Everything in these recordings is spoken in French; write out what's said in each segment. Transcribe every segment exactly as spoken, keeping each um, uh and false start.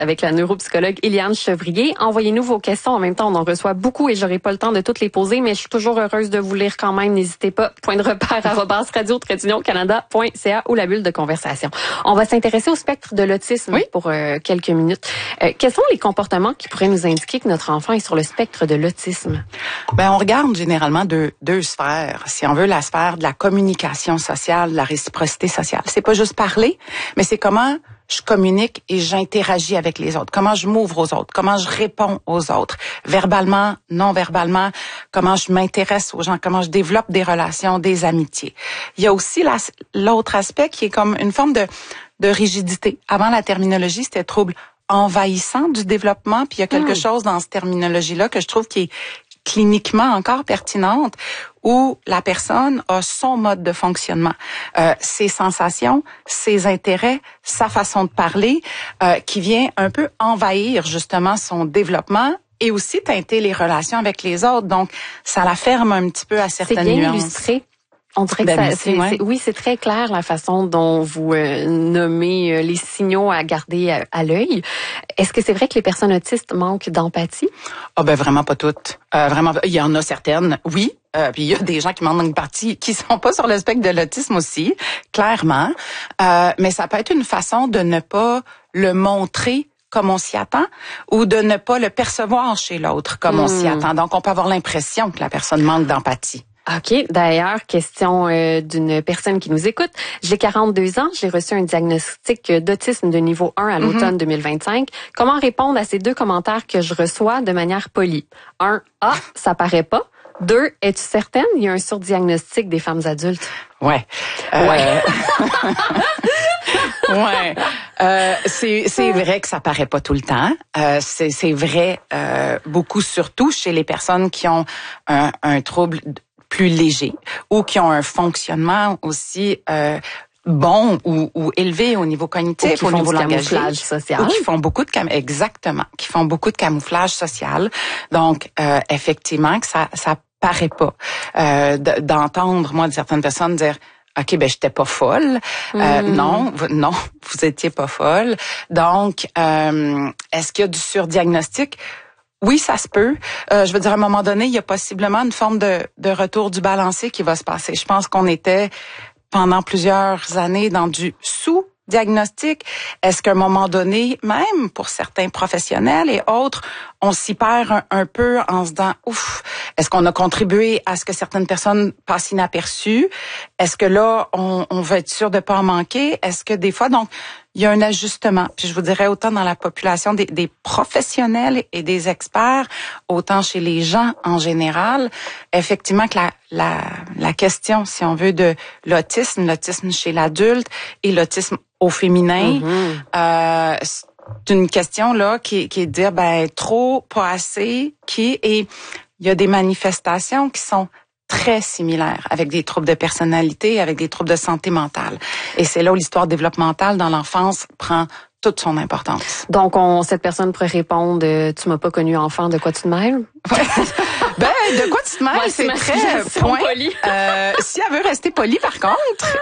avec la neuropsychologue Éliane Chevrier. Envoyez-nous vos questions. En même temps, on en reçoit beaucoup et j'aurai pas le temps de toutes les poser, mais je suis toujours heureuse de vous lire quand même. N'hésitez pas. Point de repère arobase radio trait d'union canada point c a ou la bulle de conversation. On va s'intéresser au spectre de l'autisme oui. pour euh, quelques minutes. Euh, quels sont les comportements qui pourraient nous indiquer que notre enfant est sur le spectre de l'autisme? Ben, on regarde généralement deux, deux sphères. Si on veut, la sphère de la communication sociale, de la réciprocité sociale. C'est pas juste parler, mais c'est comment je communique et j'interagis avec les autres. Comment je m'ouvre aux autres. Comment je réponds aux autres. Verbalement, non verbalement. Comment je m'intéresse aux gens. Comment je développe des relations, des amitiés. Il y a aussi la, l'autre aspect qui est comme une forme de, de rigidité. Avant, la terminologie, c'était trouble envahissant du développement. Puis il y a quelque mmh. chose dans cette terminologie-là que je trouve qui est cliniquement encore pertinente, où la personne a son mode de fonctionnement, euh, ses sensations, ses intérêts, sa façon de parler, euh, qui vient un peu envahir justement son développement et aussi teinter les relations avec les autres. Donc, ça la ferme un petit peu à certaines nuances. C'est bien illustré. On dirait que ça, c'est, c'est, oui, c'est très clair la façon dont vous euh, nommez euh, les signaux à garder à, à l'œil. Est-ce que c'est vrai que les personnes autistes manquent d'empathie? Ah ben vraiment pas toutes. Euh, vraiment, il y en a certaines, oui. Euh, puis il y a des gens qui manquent d'empathie, qui sont pas sur le spectre de l'autisme aussi, clairement. Euh, mais ça peut être une façon de ne pas le montrer comme on s'y attend, ou de ne pas le percevoir chez l'autre comme mmh. on s'y attend. Donc on peut avoir l'impression que la personne manque d'empathie. OK. D'ailleurs, question euh, d'une personne qui nous écoute. J'ai quarante-deux ans. J'ai reçu un diagnostic d'autisme de niveau un à l'automne mm-hmm. deux mille vingt-cinq. Comment répondre à ces deux commentaires que je reçois de manière polie? Un, ah, ça paraît pas. Deux, es-tu certaine? Il y a un surdiagnostic des femmes adultes. Ouais. Euh... Ouais. ouais. Euh, c'est, c'est vrai que ça paraît pas tout le temps. Euh, c'est, c'est vrai euh, beaucoup, surtout chez les personnes qui ont un, un trouble plus léger ou qui ont un fonctionnement aussi euh, bon ou, ou élevé au niveau cognitif, au niveau langagier, camouflage social, ou qui font beaucoup de cam- exactement, qui font beaucoup de camouflage social. Donc euh, effectivement que ça ça paraît pas euh, d'entendre moi de certaines personnes dire OK, ben j'étais pas folle. Euh, mmh. Non, vous, non, vous étiez pas folle. Donc, euh, est-ce qu'il y a du surdiagnostic? Oui, ça se peut. Euh, je veux dire, à un moment donné, il y a possiblement une forme de, de retour du balancier qui va se passer. Je pense qu'on était pendant plusieurs années dans du sous-diagnostic. Est-ce qu'à un moment donné, même pour certains professionnels et autres, on s'y perd un, un peu en se disant, ouf, est-ce qu'on a contribué à ce que certaines personnes passent inaperçues? Est-ce que là, on, on veut être sûr de pas en manquer? Est-ce que des fois, donc, il y a un ajustement. Puis je vous dirais autant dans la population des, des professionnels et des experts, autant chez les gens en général, effectivement que la, la, la question, si on veut, de l'autisme, l'autisme chez l'adulte et l'autisme au féminin, mm-hmm. euh, c'est une question là qui, qui est de dire ben trop, pas assez, qui et il y a des manifestations qui sont très similaires avec des troubles de personnalité, avec des troubles de santé mentale. Et c'est là où l'histoire développementale dans l'enfance prend toute son importance. Donc, on, cette personne pourrait répondre euh, « Tu m'as pas connu enfant, de quoi tu te mêles? » Ben, de quoi tu te mêles, c'est très point. Euh, si elle veut rester polie, par contre,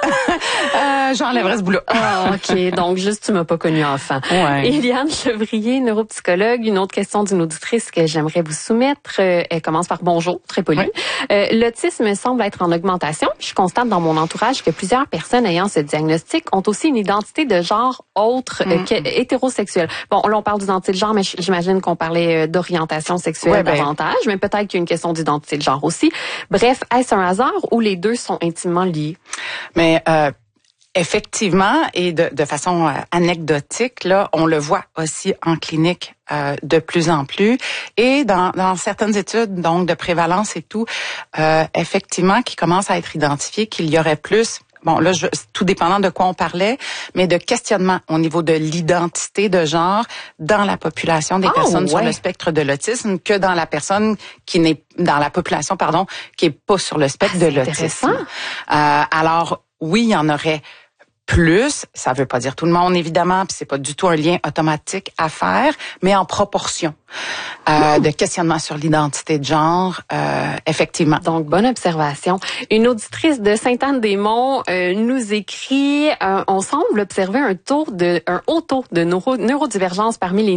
euh, j'enlèverais ce boulot. Ah, OK. Donc, juste « Tu m'as pas connu enfant. » Ouais. Éliane Chevrier, neuropsychologue, une autre question d'une auditrice que j'aimerais vous soumettre. Euh, elle commence par « Bonjour », très polie. Oui. Euh, l'autisme semble être en augmentation. Je constate dans mon entourage que plusieurs personnes ayant ce diagnostic ont aussi une identité de genre autre mm. euh, que hétérosexuelle. Bon, là, on parle d'identité de genre, mais j'imagine qu'on parlait d'orientation sexuelle ouais, ben, davantage, mais peut-être qu'il y a une question d'identité de genre aussi. Bref, est-ce un hasard ou les deux sont intimement liés? Mais euh, effectivement, et de, de façon euh, anecdotique, là, on le voit aussi en clinique euh, de plus en plus. Et dans, dans certaines études, donc de prévalence et tout, euh, effectivement, qui commence à être identifié qu'il y aurait plus... Bon, là, je, tout dépendant de quoi on parlait, mais de questionnement au niveau de l'identité de genre dans la population des oh, personnes ouais. sur le spectre de l'autisme que dans la personne qui n'est dans la population, pardon, qui est pas sur le spectre ah, de l'autisme. Euh, alors, oui, il y en aurait plus. Ça veut pas dire tout le monde, évidemment, puis c'est pas du tout un lien automatique à faire, mais en proportion. Euh, mmh. De questionnement sur l'identité de genre, euh, effectivement. Donc, bonne observation. Une auditrice de Sainte-Anne-des-Monts euh, nous écrit euh, « On semble observer un taux de un haut taux de neuro, neurodivergence parmi les